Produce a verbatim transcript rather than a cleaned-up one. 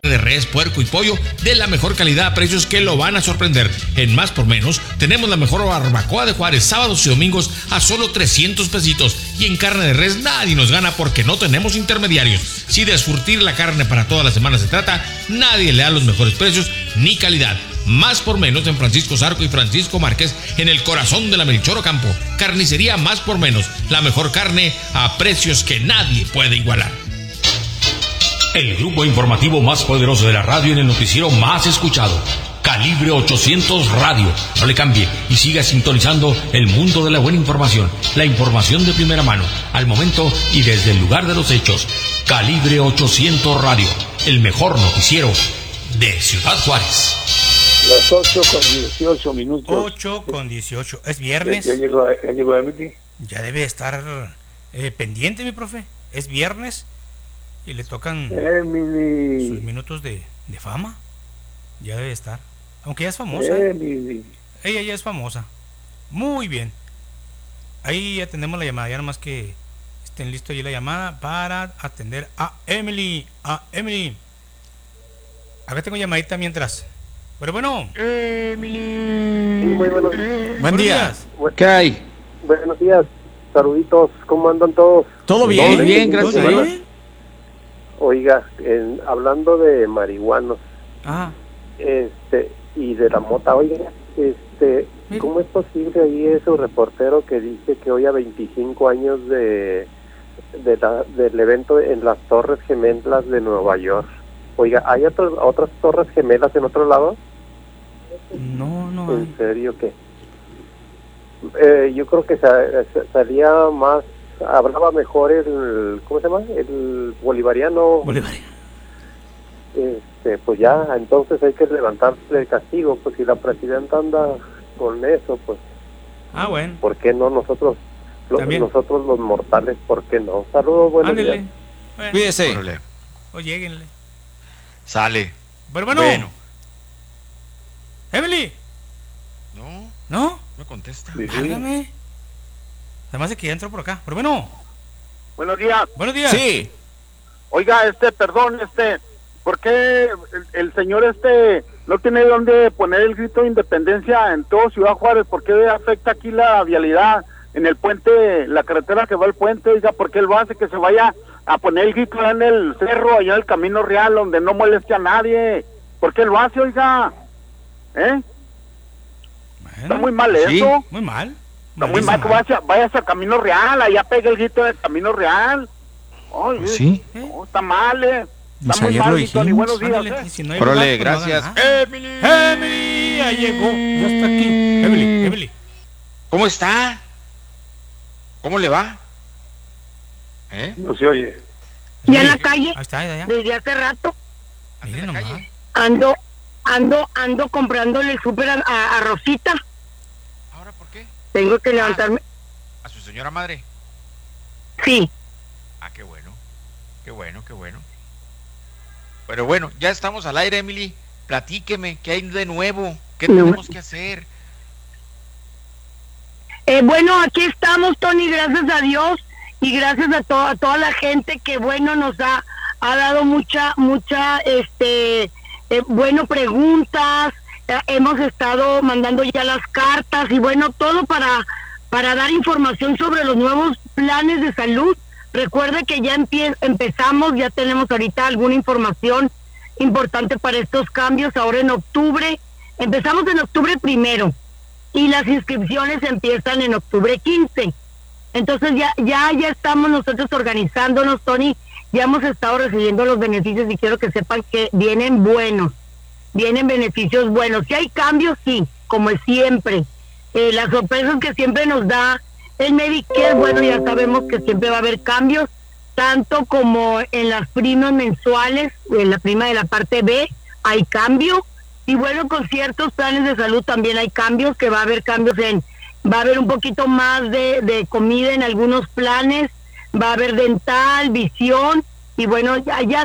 de res, puerco y pollo de la mejor calidad a precios que lo van a sorprender. En Más por Menos tenemos la mejor barbacoa de Juárez sábados y domingos a solo trescientos pesitos, y en carne de res nadie nos gana porque no tenemos intermediarios. Si de surtir la carne para toda la semana se trata, nadie le da los mejores precios ni calidad. Más por Menos en Francisco Zarco y Francisco Márquez, en el corazón de la Melchor Ocampo. Carnicería Más por Menos, la mejor carne a precios que nadie puede igualar. El grupo informativo más poderoso de la radio en el noticiero más escuchado. Calibre ochocientos Radio. No le cambie y siga sintonizando el mundo de la buena información. La información de primera mano, al momento y desde el lugar de los hechos. Calibre ochocientos Radio. El mejor noticiero de Ciudad Juárez. Las ocho con dieciocho minutos. ocho con dieciocho. ¿Es viernes? ¿Ya llegó, ya llegó Emily? Ya debe estar eh, pendiente, mi profe. Es viernes y le tocan Emily. sus minutos de, de fama. Ya debe estar. Aunque ya es famosa. Emily. Ella ya es famosa. Muy bien. Ahí ya tenemos la llamada. Ya nomás que estén listos ahí la llamada para atender a Emily. A Emily. Acá tengo llamadita mientras. Pero bueno. Emily. Sí, muy buenos días. Buen día. ¿Qué hay? Buenos días. Saluditos. ¿Cómo andan todos? Todo bien, ¿Todo bien, gracias a Dios. Oiga, en, hablando de marihuanos, Ah. este, y de la mota, oiga, este, ¿cómo es posible ahí ese reportero que dice que hoy a veinticinco años de, de la, del evento en las Torres Gemelas de Nueva York? Oiga, ¿hay otros, otras Torres Gemelas en otro lado? No, no hay. ¿En serio qué? Eh, yo creo que sa, salía más, hablaba mejor el, ¿cómo se llama? El bolivariano. Bolivariano. Este, pues ya, entonces hay que levantarse el castigo, pues si la presidenta anda con eso, pues. Ah, bueno. ¿Por qué no nosotros, los, nosotros los mortales, por qué no? Saludos, buenos Ándele. días. Bueno. Cuídese. Órale. O lléguenle. Sale. Pero bueno. Bueno. Emily. No, ¿No? me contesta. Sí. Válgame. Además de que ya entró por acá. Pero bueno. Buenos días. Buenos días. Sí. Oiga, este, perdón, este, ¿por qué el, el señor este no tiene dónde poner el grito de independencia en todo Ciudad Juárez? ¿Por qué afecta aquí la vialidad en el puente, la carretera que va al puente? Oiga, ¿por qué lo hace que se vaya a poner el grito en el cerro, allá en el Camino Real, donde no moleste a nadie? ¿Por qué lo hace, oiga? ¿Eh? Bueno, Está muy mal sí. eso. Muy mal. Está muy mal que vayas, vayas al Camino Real, allá pega el grito del Camino Real. Ay, Pues sí. no, está mal, eh. Pues Está muy ayer mal, lo Víctor, y dijimos. buenos días, Ándale, eh. y si no hay Órale, lugar, pues no gracias. hagan nada. Emily. Emily, ya llegó. Ya está aquí. Emily, Emily. ¿Cómo está? ¿Cómo le va? ¿Eh? No se oye. Ya en la calle, Ahí está, ya, ya. desde hace rato, Miren en la nomás. calle. ando, ando, ando comprándole el súper a, a, a Rosita. ¿Ahora por qué? Tengo que levantarme. ¿A su señora madre? Sí, Ah, qué bueno. Qué bueno, qué bueno. Pero bueno, ya estamos al aire, Emily. Platíqueme, ¿qué hay de nuevo? ¿Qué No. tenemos que hacer? eh, bueno, aquí estamos, Tony, gracias a Dios y gracias a, to a toda la gente que, bueno, nos ha, ha dado mucha, mucha, este, eh, bueno, preguntas. Eh, hemos estado mandando ya las cartas y, bueno, todo para, para dar información sobre los nuevos planes de salud. Recuerde que ya empie empezamos, ya tenemos ahorita alguna información importante para estos cambios. Ahora en octubre, empezamos en octubre primero y las inscripciones empiezan en octubre quince. Entonces ya ya ya estamos nosotros organizándonos, Tony. Ya hemos estado recibiendo los beneficios y quiero que sepan que vienen buenos, vienen beneficios buenos. Si hay cambios, sí, como es siempre. Eh, las sorpresas que siempre nos da el Medicare, bueno, ya sabemos que siempre va a haber cambios, tanto como en las primas mensuales, en la prima de la parte B, hay cambio, y bueno, con ciertos planes de salud también hay cambios, que va a haber cambios en, va a haber un poquito más de, de comida en algunos planes, va a haber dental, visión, y bueno, ya, ya